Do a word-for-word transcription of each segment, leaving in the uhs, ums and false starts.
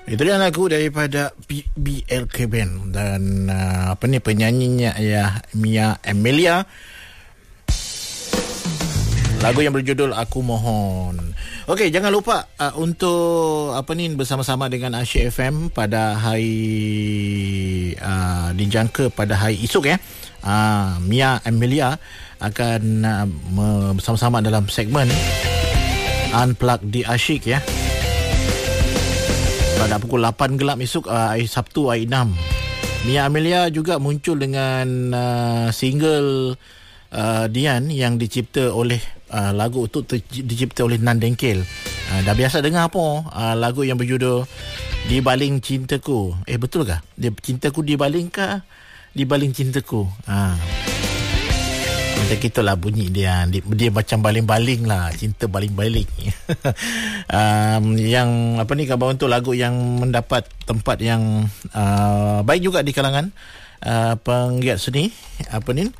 Itu dia lagu daripada B B L K Band dan uh, apa ni penyanyinya ya Mia Amelia. Lagu yang berjudul Aku Mohon. Okey, jangan lupa uh, untuk apa ni bersama-sama dengan Asyik F M pada hari uh, dijangka pada hari esok ya. Uh, Mia Amelia akan uh, bersama-sama dalam segmen Unplugged di Asyik ya. Pada pukul lapan gelap esok uh, hari Sabtu hari enam. Mia Amelia juga muncul dengan uh, single uh, Dian yang dicipta oleh uh, lagu itu ter- dicipta oleh Nan Dengkel. Uh, dah biasa dengar apa uh, lagu yang berjudul Di Baling Cintaku. Eh betul ke? Dia cintaku di baling kah? Di baling cintaku. Ha. Macam gitulah bunyi dia. dia. Dia macam baling-baling lah. Cinta baling-baling. um, yang apa ni khabar untuk lagu yang mendapat tempat yang uh, baik juga di kalangan uh, penggiat seni. Apa ni?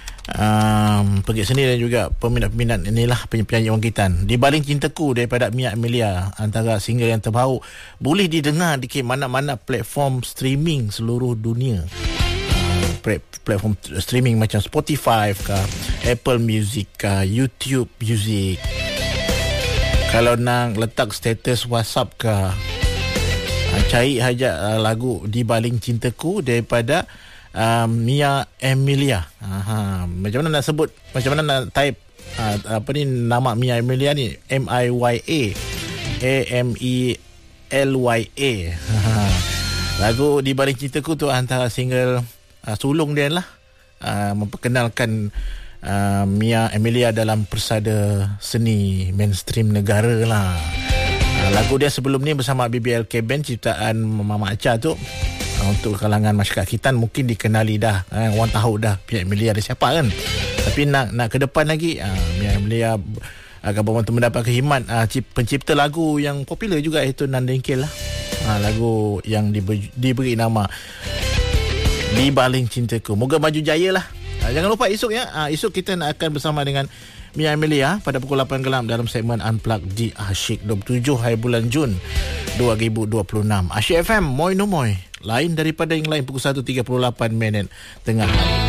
Um, penggiat seni dan juga peminat-peminat inilah penyanyi wangkitan. Di Baling Cintaku daripada Mia Amelia, antara single yang terbaru, boleh didengar di mana-mana platform streaming seluruh dunia. Platform streaming macam Spotify kah, Apple Music kah, YouTube Music. Kalau nak letak status WhatsApp kah, cari saja lagu Di Baling Cintaku daripada uh, Mia Amelia. Aha, macam mana nak sebut, macam mana nak type uh, apa ni nama Mia Amelia ni? M I Y A A M E L Y A. Lagu Di Baling Cintaku tu antara single Uh, sulung dia lah uh, memperkenalkan uh, Mia Amelia dalam persada seni mainstream negara lah. Uh, lagu dia sebelum ni bersama B B L K Band ciptaan Mama Acha tu, uh, untuk kalangan masyarakat Kitan mungkin dikenali dah, uh, orang tahu dah Mia Amelia ada siapa kan. Tapi nak nak ke depan lagi, uh, Mia Amelia akan membantu mendapat khidmat uh, pencipta lagu yang popular juga, iaitu Nan Dengkel lah. Uh, lagu yang diberi, diberi nama Di Baling Cintaku. Moga maju jaya lah. Ha, jangan lupa esok ya. Ha, esok kita nak akan bersama dengan Mia Amelia pada pukul lapan gelap dalam segmen Unplugged di Asyik dua puluh tujuh hari bulan Jun dua ribu dua puluh enam. Asyik F M, Moi no Moi. Lain daripada yang lain pukul satu tiga puluh lapan minit tengah hari.